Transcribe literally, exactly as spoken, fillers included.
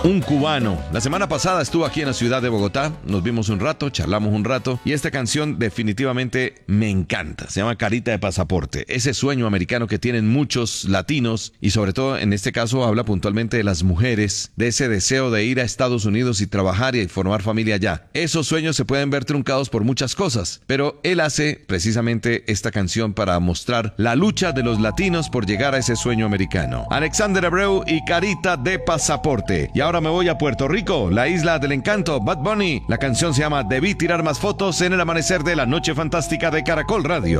Un cubano. La semana pasada estuvo aquí en la ciudad de Bogotá, nos vimos un rato, charlamos un rato y esta canción definitivamente me encanta. Se llama Carita de Pasaporte. Ese sueño americano que tienen muchos latinos y sobre todo en este caso habla puntualmente de las mujeres, de ese deseo de ir a Estados Unidos y trabajar y formar familia allá. Esos sueños se pueden ver truncados por muchas cosas, pero él hace precisamente esta canción para mostrar la lucha de los latinos por llegar a ese sueño americano. Alexander Abreu y Carita de Pasaporte. Y ahora me voy a Puerto Rico, la isla del encanto, Bad Bunny. La canción se llama Debí tirar más fotos en el amanecer de la noche fantástica de Caracol Radio.